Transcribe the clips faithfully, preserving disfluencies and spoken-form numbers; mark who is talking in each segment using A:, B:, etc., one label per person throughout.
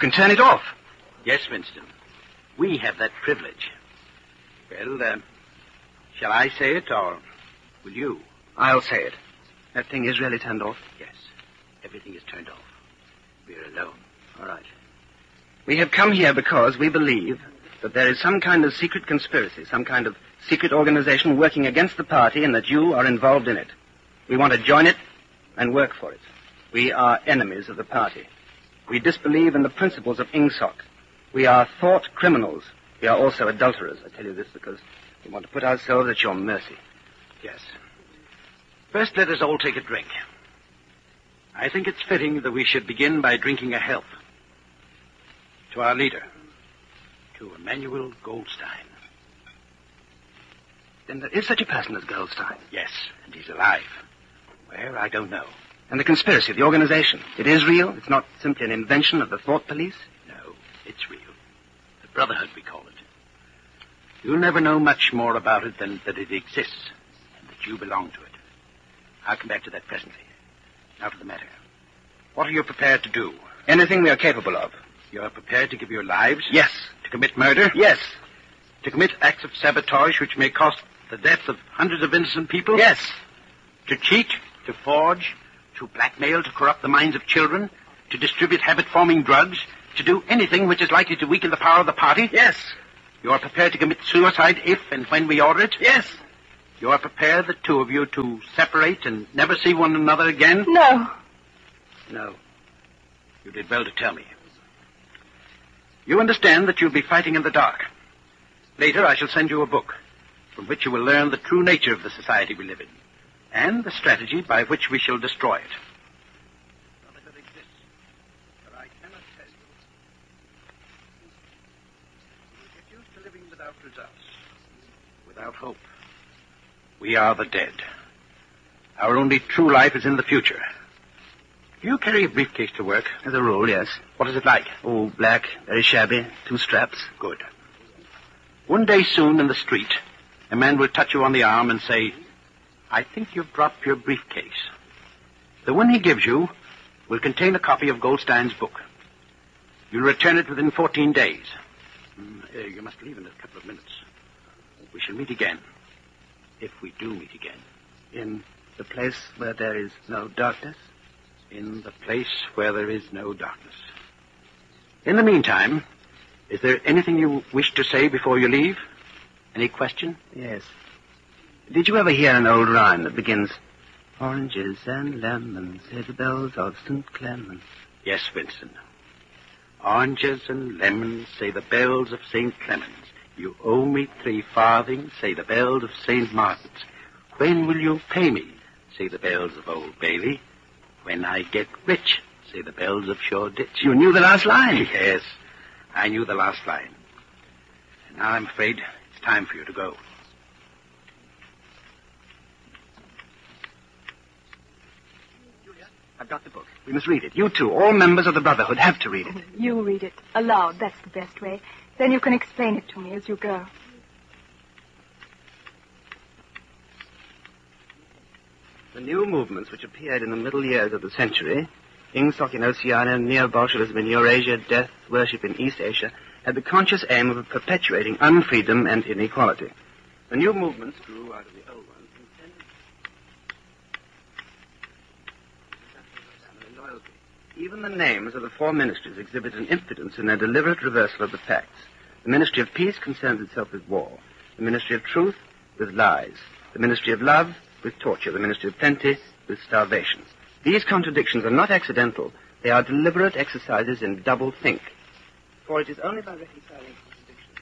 A: can turn it off.
B: Yes, Winston. We have that privilege. Well, uh, shall I say it, or will you?
A: I'll say it. That thing is really turned off?
B: Yes. Everything is turned off. We're alone.
A: All right. We have come here because we believe that there is some kind of secret conspiracy, some kind of secret organization working against the party, and that you are involved in it. We want to join it and work for it. We are enemies of the party. We disbelieve in the principles of I N G S O C. We are thought criminals. We are also adulterers. I tell you this because we want to put ourselves at your mercy.
B: Yes. First, let us all take a drink. I think it's fitting that we should begin by drinking a health. To our leader, to Emmanuel Goldstein.
A: Then there is such a person as Goldstein?
B: Yes, and he's alive. Where, I don't know.
A: And the conspiracy, the organization, it is real? It's not simply an invention of the thought police?
B: No, it's real. The Brotherhood, we call it. You'll never know much more about it than that it exists, and that you belong to it. I'll come back to that presently. Now to the matter. What are you prepared to do?
A: Anything we are capable of.
B: You're prepared to give your lives?
A: Yes.
B: To commit murder?
A: Yes.
B: To commit acts of sabotage which may cost the death of hundreds of innocent people?
A: Yes.
B: To cheat, to forge, to blackmail, to corrupt the minds of children, to distribute habit-forming drugs, to do anything which is likely to weaken the power of the party?
A: Yes.
B: You are prepared to commit suicide if and when we order it?
A: Yes.
B: You are prepared, the two of you, to separate and never see one another again?
C: No.
B: No. You did well to tell me. You understand that you'll be fighting in the dark. Later, I shall send you a book from which you will learn the true nature of the society we live in and the strategy by which we shall destroy it. Brotherhood exists, but I cannot tell you. You will get used to living without results, without hope. We are the dead. Our only true life is in the future. Do you carry a briefcase to work?
A: As a rule, yes.
B: What is it like?
A: Oh, black, very shabby, two straps.
B: Good. One day soon in the street, a man will touch you on the arm and say, I think you've dropped your briefcase. The one he gives you will contain a copy of Goldstein's book. You'll return it within fourteen days. Mm, uh, you must leave in a couple of minutes. We shall meet again. If we do meet again.
A: In the place where there is no darkness?
B: In the place where there is no darkness. In the meantime, is there anything you wish to say before you leave? Any question?
A: Yes. Did you ever hear an old rhyme that begins, Oranges and lemons, say the bells of Saint Clements?
B: Yes, Vincent. Oranges and lemons, say the bells of Saint Clements. You owe me three farthings, say the bells of Saint Martin's. When will you pay me, say the bells of Old Bailey. When I get rich, say the bells of Shoreditch.
A: You knew the last line?
B: Yes, I knew the last line. And now I'm afraid it's time for you to go.
A: Julia, I've got the book. We must read it. You too. All members of the Brotherhood have to read it.
C: You read it aloud. That's the best way. Then you can explain it to me as you go.
A: The new movements which appeared in the middle years of the century, I N G S O C in Oceania, Neo-Bolshevism in Eurasia, death, worship in East Asia, had the conscious aim of perpetuating unfreedom and inequality. The new movements grew out of the old ones, intended to loyalty. Even the names of the four ministries exhibit an impotence in their deliberate reversal of the facts. The Ministry of Peace concerns itself with war. The Ministry of Truth with lies. The Ministry of Love with torture. The Ministry of Plenty with starvation. These contradictions are not accidental. They are deliberate exercises in double think. For it is only by reconciling contradictions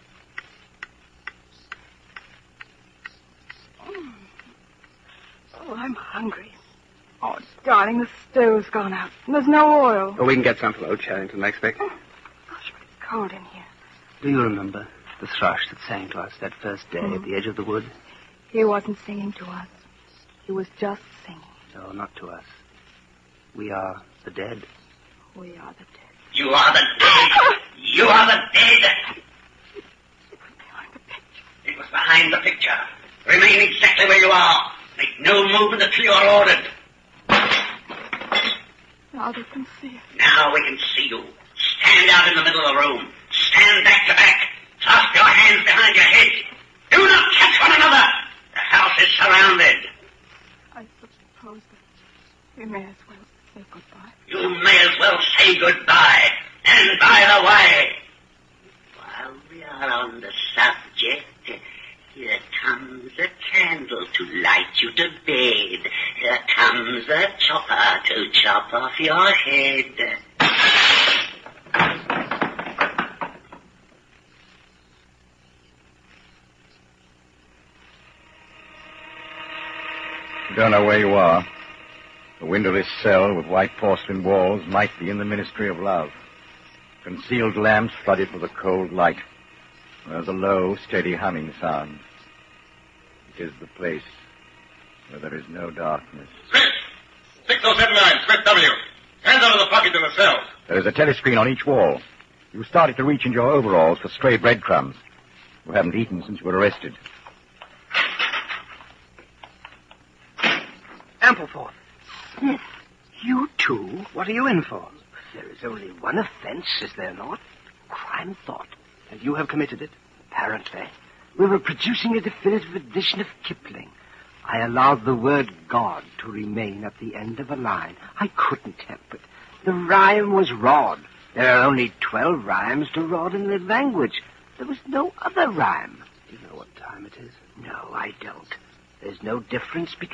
A: that power...
C: Mm. Oh, I'm hungry. Oh, darling, the stove's gone out. And there's no oil.
A: Oh, we can get some from Old Charrington, I expect.
C: Oh, gosh, but it's cold in here.
A: Do you remember the thrush that sang to us that first day
C: Mm.
A: at the edge of the wood?
C: He wasn't singing to us. He was just singing.
A: No, not to us. We are the dead.
C: We are the dead.
D: You are the dead. You are the dead.
C: It was behind the picture.
D: It was behind the picture. Remain exactly where you are. Make no movement until you are ordered.
C: Now they can see it.
D: Now we can see you. stand out in the middle of the room. Stand back to back. Clasp your hands behind your head. Do not touch one another. The house is surrounded.
C: I suppose that we may as well say goodbye.
D: You may as well say goodbye. And by the way, while we are on the subject, here comes a candle to light you to bed. Here comes a chopper to chop off your head.
E: You don't know where you are. The windowless cell with white porcelain walls might be in the Ministry of Love. Concealed lamps flood it with a cold light. There's a low, steady humming sound. It is the place where there is no darkness.
F: Smith! six oh seven nine, Smith W. Hands out of the pockets in the cells.
E: There is a telescreen on each wall. You started to reach into your overalls for stray breadcrumbs. You haven't eaten since you were arrested.
A: Ampleforth.
G: Smith, you too?
A: What are you in for?
G: There is only one offense, is there not? Crime thought.
A: And you have committed it?
G: Apparently. We were producing a definitive edition of Kipling. I allowed the word God to remain at the end of a line. I couldn't help it. The rhyme was rod. There are only twelve rhymes to rod in the language. There was no other rhyme.
A: Do you know what time it is?
G: No, I don't. There's no difference between